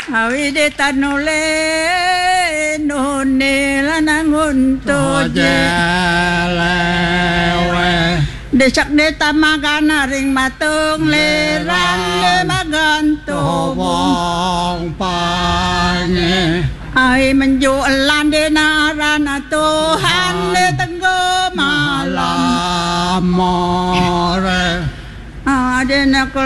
awi de tanole none lanangun toje lewe desak de tamagana ring matung lerang le maganto wong pange ai menju lande narana Tuhan le tenggo malam more adena